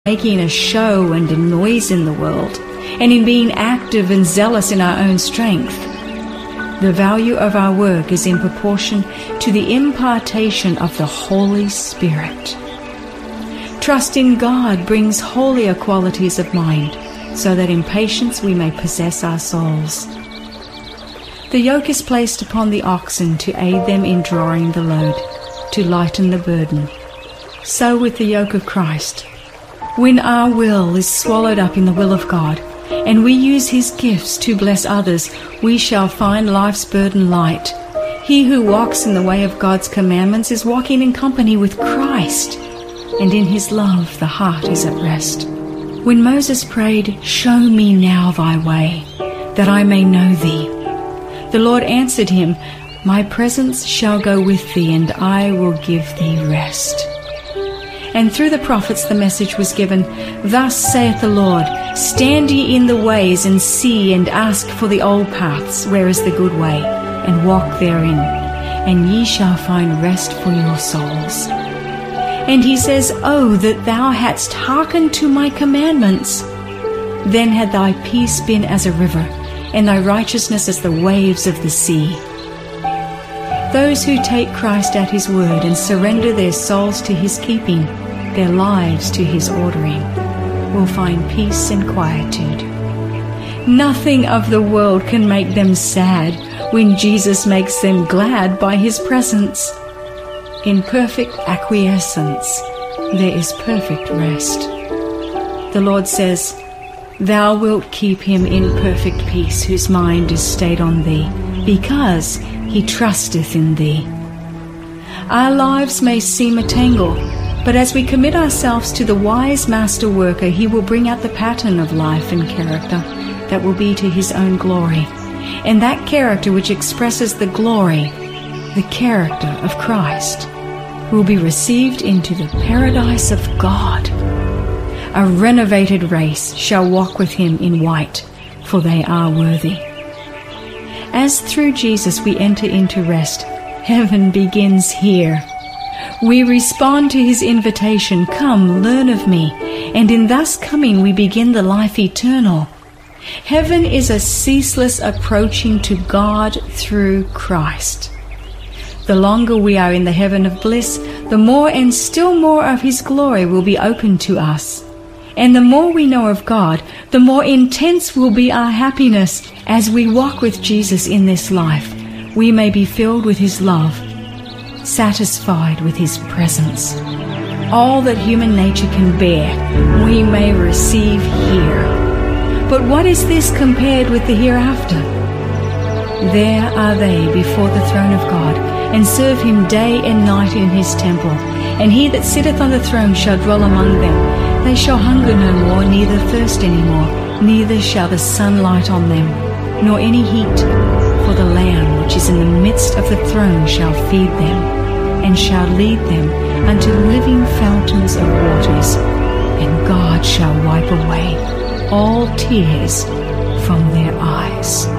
making a show and a noise in the world, and in being active and zealous in our own strength. The value of our work is in proportion to the impartation of the Holy Spirit. Trust in God brings holier qualities of mind, so that in patience we may possess our souls. The yoke is placed upon the oxen to aid them in drawing the load, to lighten the burden. So with the yoke of Christ. When our will is swallowed up in the will of God, and we use His gifts to bless others, we shall find life's burden light. He who walks in the way of God's commandments is walking in company with Christ, and in His love the heart is at rest. When Moses prayed, "Show me now thy way, that I may know thee," the Lord answered him, "My presence shall go with thee, and I will give thee rest." And through the prophets the message was given, "Thus saith the Lord, stand ye in the ways, and see, and ask for the old paths, where is the good way, and walk therein, and ye shall find rest for your souls." And he says, "Oh, that thou hadst hearkened to my commandments! Then had thy peace been as a river, and thy righteousness as the waves of the sea." Those who take Christ at His word and surrender their souls to His keeping, their lives to His ordering, will find peace and quietude. Nothing of the world can make them sad when Jesus makes them glad by His presence. In perfect acquiescence, there is perfect rest. The Lord says, "Thou wilt keep him in perfect peace, whose mind is stayed on thee, because he trusteth in thee." Our lives may seem a tangle, but as we commit ourselves to the wise master worker, He will bring out the pattern of life and character that will be to His own glory. And that character which expresses the glory, the character of Christ, will be received into the paradise of God. A renovated race shall walk with Him in white, for they are worthy. As through Jesus we enter into rest, heaven begins here. We respond to His invitation, "Come, learn of me," and in thus coming we begin the life eternal. Heaven is a ceaseless approaching to God through Christ. The longer we are in the heaven of bliss, the more and still more of His glory will be open to us. And the more we know of God, the more intense will be our happiness as we walk with Jesus in this life. We may be filled with His love, satisfied with His presence. All that human nature can bear, we may receive here. But what is this compared with the hereafter? There are they before the throne of God, and serve Him day and night in His temple. And He that sitteth on the throne shall dwell among them. They shall hunger no more, neither thirst any more, neither shall the sun light on them, nor any heat. For the Lamb which is in the midst of the throne shall feed them, and shall lead them unto living fountains of waters, and God shall wipe away all tears from their eyes.